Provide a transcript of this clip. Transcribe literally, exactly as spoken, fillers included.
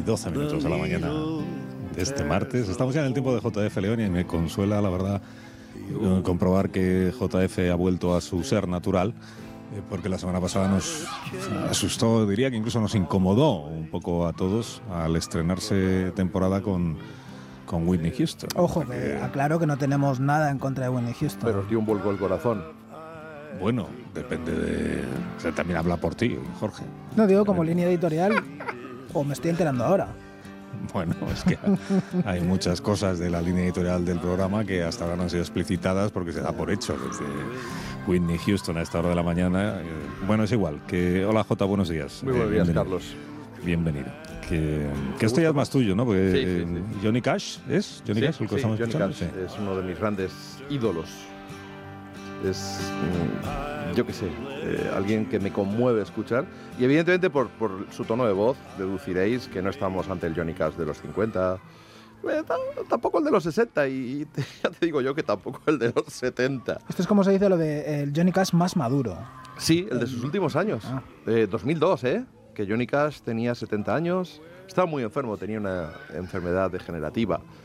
doce minutos de la mañana de este martes. Estamos ya en el tiempo de J F León y me consuela, la verdad, comprobar que J F ha vuelto a su ser natural, porque la semana pasada nos asustó, diría que incluso nos incomodó un poco a todos al estrenarse temporada con, con Whitney Houston. Ojo, que aclaro que no tenemos nada en contra de Whitney Houston. Pero os dio un vuelco el corazón. Bueno, depende de... O sea, también habla por ti, Jorge. No digo como línea editorial, o me estoy enterando ahora. Bueno, es que hay muchas cosas de la línea editorial del programa que hasta ahora no han sido explicitadas porque se da por hecho. Desde Whitney Houston a esta hora de la mañana. Bueno, es igual. Que hola, Jota, buenos días. Muy buenos días, bienvenido. Carlos. Bienvenido. Que, que esto ya es más tuyo, ¿no? Porque sí, sí, sí. Johnny Cash es Johnny sí, Cash el que sí, estamos Johnny escuchando. Cash Sí. es uno de mis grandes ídolos. Es, mm, yo qué sé, eh, alguien que me conmueve escuchar. Y evidentemente por, por su tono de voz deduciréis que no estamos ante el Johnny Cash de los cincuenta, eh, t- tampoco el de los sesenta y te, ya te digo yo que tampoco el de los setenta. Esto es como se dice lo de el Johnny Cash más maduro. Sí, el de sus últimos años. Ah. Eh, dos mil dos, ¿eh? Que Johnny Cash tenía setenta años, estaba muy enfermo, tenía una enfermedad degenerativa.